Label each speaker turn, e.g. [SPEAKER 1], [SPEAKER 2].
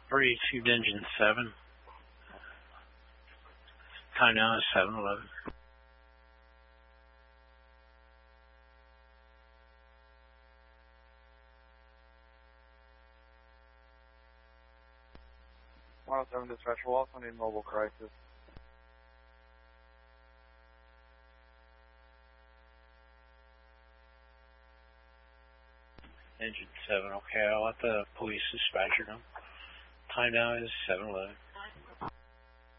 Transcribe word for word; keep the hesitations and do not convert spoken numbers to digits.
[SPEAKER 1] Three achieved engine seven. Time now is seven eleven.
[SPEAKER 2] one oh seven dispatcher, we'll also need mobile crisis.
[SPEAKER 1] Engine seven, okay, I'll let the police dispatcher know. Time now is seven eleven.